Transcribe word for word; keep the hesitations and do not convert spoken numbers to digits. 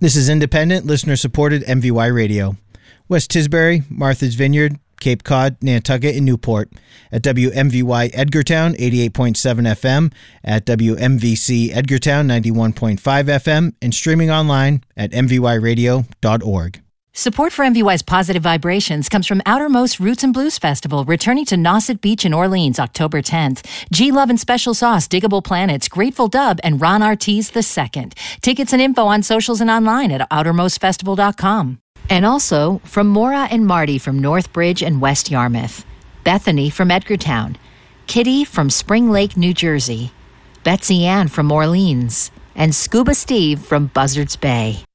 This is independent, listener-supported M V Y Radio. West Tisbury, Martha's Vineyard, Cape Cod, Nantucket, and Newport. At W M V Y Edgartown, eighty-eight point seven F M, at W M V C Edgartown, ninety-one point five F M, and streaming online at m v y radio dot org. Support for M V Y's Positive Vibrations comes from Outermost Roots and Blues Festival, returning to Nauset Beach in Orleans, October tenth. G-Love and Special Sauce, Diggable Planets, Grateful Dub, and Ron Artis the second. Tickets and info on socials and online at outermost festival dot com. And also from Maura and Marty from Northbridge and West Yarmouth, Bethany from Edgartown, Kitty from Spring Lake, New Jersey, Betsy Ann from Orleans, and Scuba Steve from Buzzards Bay.